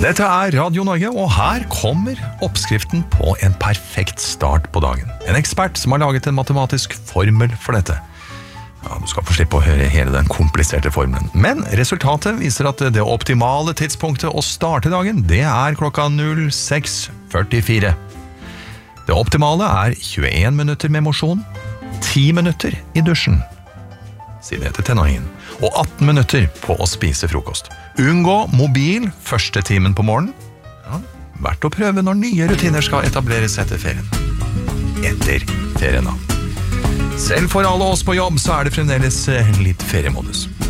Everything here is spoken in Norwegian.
Dette Radio Norge, og her kommer oppskriften på en perfekt start på dagen. En ekspert som har laget en matematisk formel for dette. Ja, du skal få slippe å høre hele den kompliserte formelen. Men resultatet viser at det optimale tidspunktet å starte dagen, det er klokka 06:44. Det optimale er 21 minutter med mosjon, 10 minutter i dusjen, si det til tenåringen, og 18 minutter på å spise frokost. Unngå mobil første timen på morgenen. Ja, verdt å prøve når nye rutiner skal etableres etter ferien. Etter ferien da. Selv for alle oss på jobb så er det fremdeles litt feriemodus.